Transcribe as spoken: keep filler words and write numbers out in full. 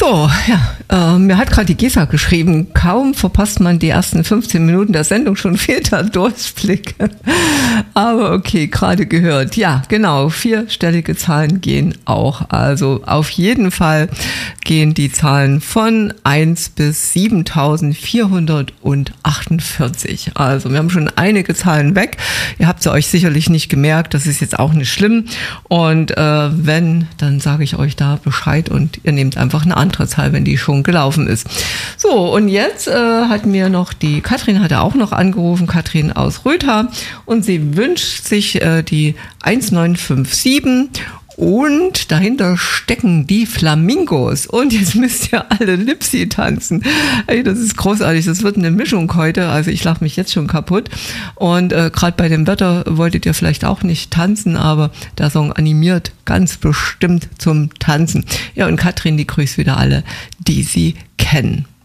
So, ja, äh, mir hat gerade die Gesa geschrieben, kaum verpasst man die ersten fünfzehn Minuten der Sendung, schon fehlt der Durchblick. Aber okay, gerade gehört. Ja, genau, vierstellige Zahlen gehen auch. Also auf jeden Fall gehen die Zahlen von eins bis siebentausendvierhundertachtundvierzig. Also wir haben schon einige Zahlen weg. Ihr habt sie euch sicherlich nicht gemerkt, das ist jetzt auch nicht schlimm. Und äh, wenn, dann sage ich euch da Bescheid und ihr nehmt einfach eine andere Zahl, wenn die schon gelaufen ist. So, und jetzt äh, hat mir noch die Katrin, hatte auch noch angerufen, Katrin aus Rötha, und sie wünscht sich äh, die eins neun fünf sieben und dahinter stecken die Flamingos. Und jetzt müsst ihr alle Lipsi tanzen. Ey, das ist großartig. Das wird eine Mischung heute. Also ich lache mich jetzt schon kaputt. Und äh, gerade bei dem Wetter wolltet ihr vielleicht auch nicht tanzen, aber der Song animiert ganz bestimmt zum Tanzen. Ja, und Katrin, die grüßt wieder alle, die sie kennen.